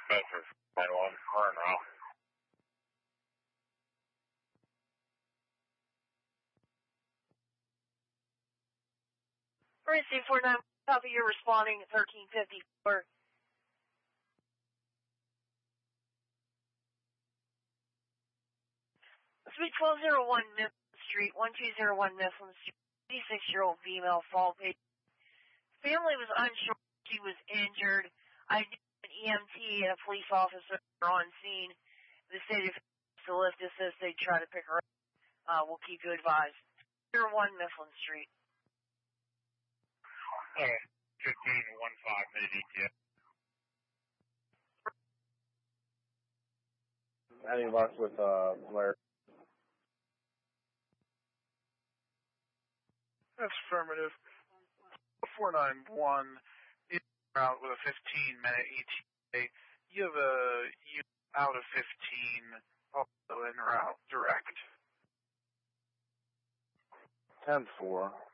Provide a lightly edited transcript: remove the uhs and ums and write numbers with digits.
Bedford 91, we're en route. Emergency 49, copy, you're responding at 1354. Suite 1201 Mifflin Street, 1201 Mifflin Street, 86-year-old female, fall page. Family was unsure she was injured. I knew an EMT and a police officer were on scene. The state of to lift assist, they try to pick her up. We'll keep you advised. 01 Mifflin Street. Okay, 1515 minute ETA. Any luck with Blair? That's affirmative. 491 is out with a 15-minute ETA. You have a unit out of 15, also en route direct. 10-4.